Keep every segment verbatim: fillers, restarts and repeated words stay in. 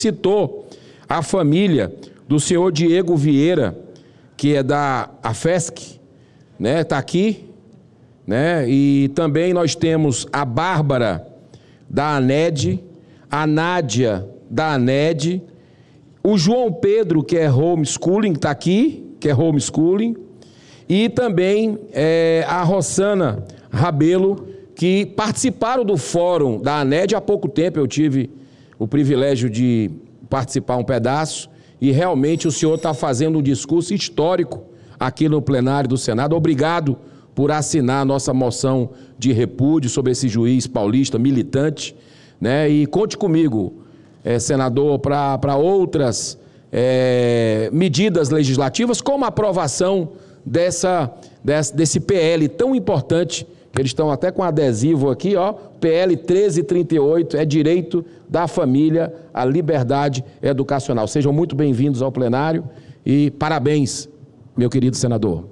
citou a família do senhor Diego Vieira, que é da AFESC, né? Está aqui, né? E também nós temos a Bárbara da ANED, a Nádia da ANED, o João Pedro, que é homeschooling, está aqui, que é homeschooling, e também é, a Rossana Rabelo, que participaram do fórum da ANED há pouco tempo. Eu tive o privilégio de participar um pedaço, e realmente o senhor está fazendo um discurso histórico aqui no plenário do Senado. Obrigado por assinar a nossa moção de repúdio sobre esse juiz paulista militante, né? E conte comigo, é, senador, para outras é, medidas legislativas, como a aprovação dessa, desse, desse P L tão importante, que eles estão até com adesivo aqui, ó, P L treze trinta e oito, é direito da família à liberdade educacional. Sejam muito bem-vindos ao plenário e parabéns, meu querido senador.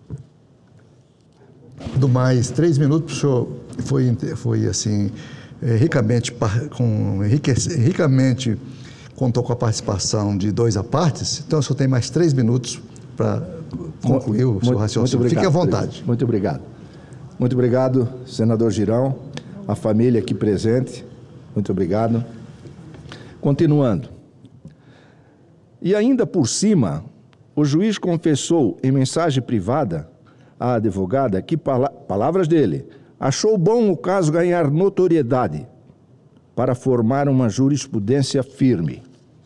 Do mais, três minutos, o senhor foi, foi assim, ricamente, com, ricamente contou com a participação de dois apartes, então o senhor tem mais três minutos para concluir o seu raciocínio. Muito Fique à vontade. Muito obrigado. Muito obrigado, senador Girão, a família aqui presente, muito obrigado. Continuando. E ainda por cima, o juiz confessou em mensagem privada à advogada que, palavras dele, achou bom o caso ganhar notoriedade para formar uma jurisprudência firme.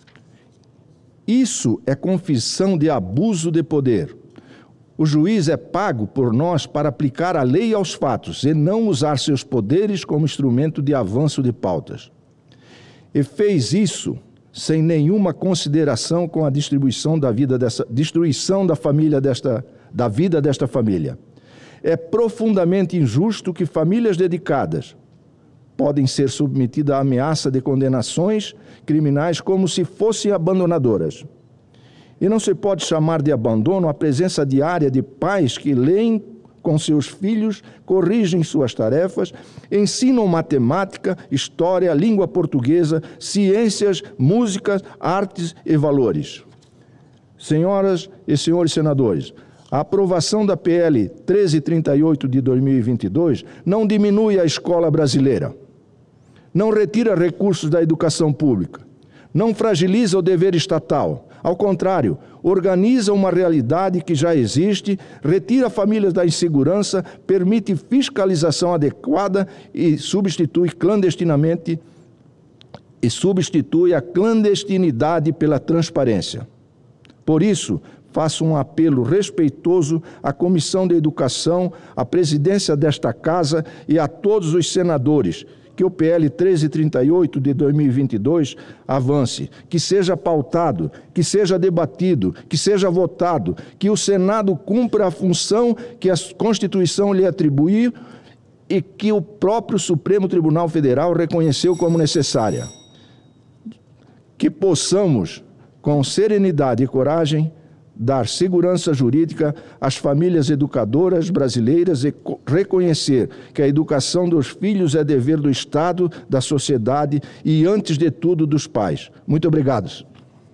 Isso é confissão de abuso de poder. O juiz é pago por nós para aplicar a lei aos fatos e não usar seus poderes como instrumento de avanço de pautas. E fez isso sem nenhuma consideração com a distribuição da vida dessa, destruição da família desta, da vida desta família. É profundamente injusto que famílias dedicadas podem ser submetidas à ameaça de condenações criminais como se fossem abandonadoras. E não se pode chamar de abandono a presença diária de pais que leem com seus filhos, corrigem suas tarefas, ensinam matemática, história, língua portuguesa, ciências, músicas, artes e valores. Senhoras e senhores senadores, a aprovação da P L treze trinta e oito de dois mil e vinte e dois não diminui a escola brasileira, não retira recursos da educação pública, não fragiliza o dever estatal. Ao contrário, organiza uma realidade que já existe, retira famílias da insegurança, permite fiscalização adequada e substitui clandestinamente e substitui a clandestinidade pela transparência. Por isso, faço um apelo respeitoso à Comissão de Educação, à presidência desta Casa e a todos os senadores, que o P L treze trinta e oito de dois mil e vinte e dois avance, que seja pautado, que seja debatido, que seja votado, que o Senado cumpra a função que a Constituição lhe atribuiu e que o próprio Supremo Tribunal Federal reconheceu como necessária. Que possamos, com serenidade e coragem, dar segurança jurídica às famílias educadoras brasileiras e reconhecer que a educação dos filhos é dever do Estado, da sociedade e, antes de tudo, dos pais. Muito obrigado.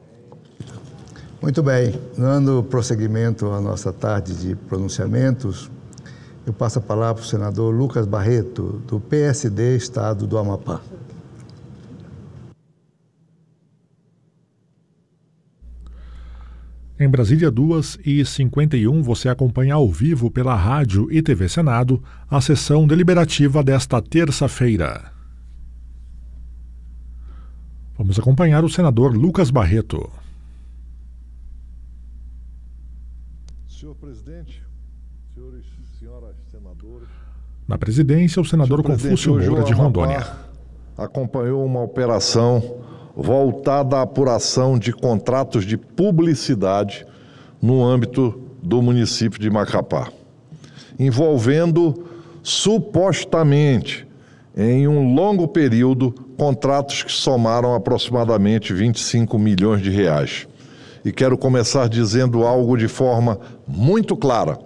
Muito bem. Dando prosseguimento à nossa tarde de pronunciamentos, eu passo a palavra para o senador Lucas Barreto, do P S D, Estado do Amapá. Em Brasília, duas e cinquenta e um, você acompanha ao vivo pela rádio e T V Senado a sessão deliberativa desta terça-feira. Vamos acompanhar o senador Lucas Barreto. Senhor presidente, senhores e senhoras senadores. Na presidência, o senador Confúcio Moura de Rondônia acompanhou uma operação voltada à apuração de contratos de publicidade no âmbito do município de Macapá, envolvendo supostamente, em um longo período, contratos que somaram aproximadamente vinte e cinco milhões de reais. E quero começar dizendo algo de forma muito clara.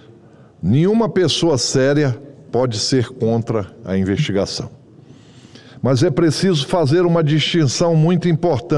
Nenhuma pessoa séria pode ser contra a investigação. Mas é preciso fazer uma distinção muito importante